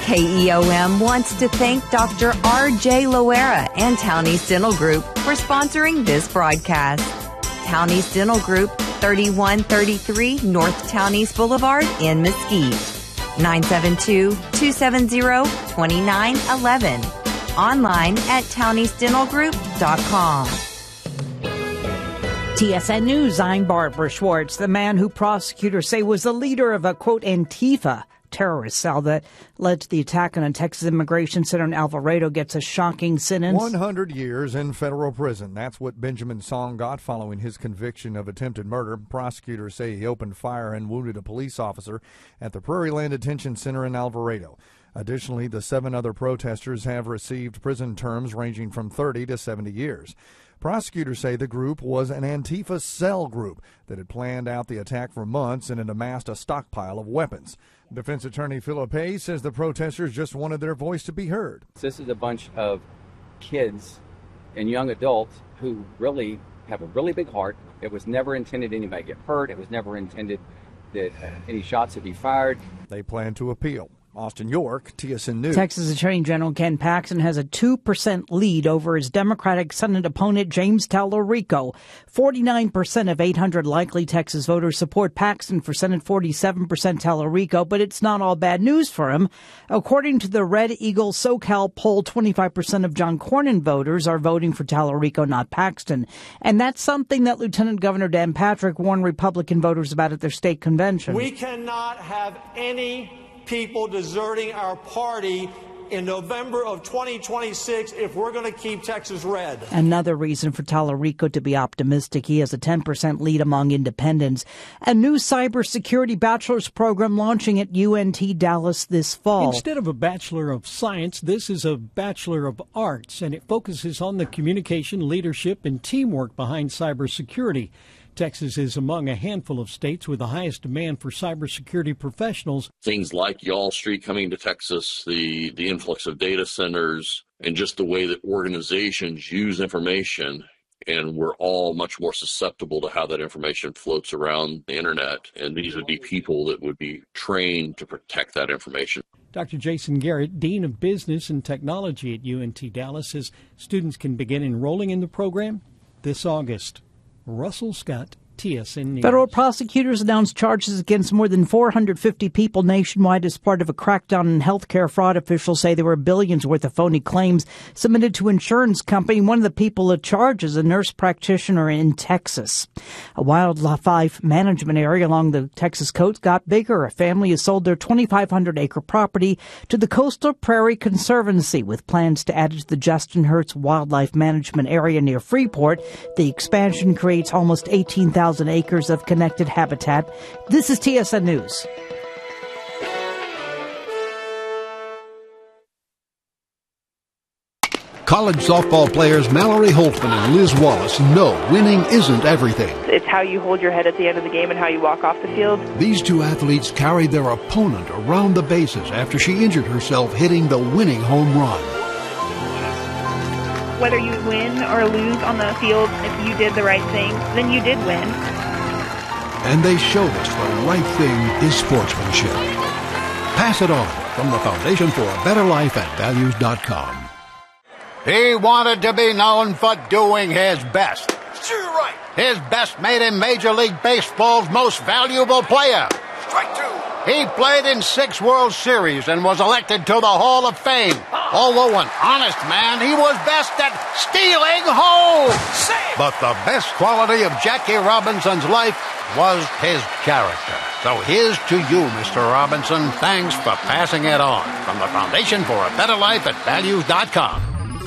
KEOM wants to thank Dr. R.J. Loera and Townie's Dental Group for sponsoring this broadcast. Townie's Dental Group, 3133 North Townies Boulevard in Mesquite. 972-270-2911. Online at towniesdentalgroup.com. TSN News, I'm Barbara Schwartz. The man who prosecutors say was the leader of a, quote, Antifa terrorist cell that led to the attack on a Texas immigration center in Alvarado gets a shocking sentence. 100 years in federal prison. That's what Benjamin Song got following his conviction of attempted murder. Prosecutors say he opened fire and wounded a police officer at the Prairie Land Detention Center in Alvarado. Additionally, the 7 other protesters have received prison terms ranging from 30 to 70 years. Prosecutors say the group was an Antifa cell group that had planned out the attack for months and had amassed a stockpile of weapons. Defense attorney Philip Hayes says the protesters just wanted their voice to be heard. This is a bunch of kids and young adults who really have a really big heart. It was never intended anybody get hurt. It was never intended that any shots would be fired. They plan to appeal. Austin York, TSN News. Texas Attorney General Ken Paxton has a 2% lead over his Democratic Senate opponent, James Tallarico. 49% of 800 likely Texas voters support Paxton for Senate, 47% Tallarico, but it's not all bad news for him. According to the Red Eagle SoCal poll, 25% of John Cornyn voters are voting for Tallarico, not Paxton. And that's something that Lieutenant Governor Dan Patrick warned Republican voters about at their state convention. We cannot have any people deserting our party in November of 2026 if we're going to keep Texas red. Another reason for Tallarico to be optimistic. He has a 10% lead among independents. A new cybersecurity bachelor's program launching at UNT Dallas this fall. Instead of a Bachelor of Science, this is a Bachelor of Arts, and it focuses on the communication, leadership, and teamwork behind cybersecurity. Texas is among a handful of states with the highest demand for cybersecurity professionals. Things like Y'all Street coming to Texas, the influx of data centers, and just the way that organizations use information. And we're all much more susceptible to how that information floats around the internet. And these would be people that would be trained to protect that information. Dr. Jason Garrett, Dean of Business and Technology at UNT Dallas, says students can begin enrolling in the program this August. Russell Scott, TSN News. Federal prosecutors announced charges against more than 450 people nationwide as part of a crackdown in healthcare fraud. Officials say there were billions worth of phony claims submitted to insurance company. One of the people at charge is a nurse practitioner in Texas. A wildlife management area along the Texas coast got bigger. A family has sold their 2,500-acre property to the Coastal Prairie Conservancy with plans to add it to the Justin Hurts Wildlife Management Area near Freeport. The expansion creates almost 18,000 acres of connected habitat. This is TSN News. College softball players Mallory Holtzman and Liz Wallace know winning isn't everything. It's how you hold your head at the end of the game and how you walk off the field. These two athletes carried their opponent around the bases after she injured herself hitting the winning home run. Whether you win or lose on the field, if you did the right thing, then you did win. And they showed us the right thing is sportsmanship. Pass it on from the Foundation for a Better Life at Values.com. He wanted to be known for doing his best. Sure, right. His best made him Major League Baseball's most valuable player. Strike 2. He played in 6 World Series and was elected to the Hall of Fame. Although an honest man, he was best at stealing home. But the best quality of Jackie Robinson's life was his character. So here's to you, Mr. Robinson. Thanks for passing it on. From the Foundation for a Better Life at Values.com.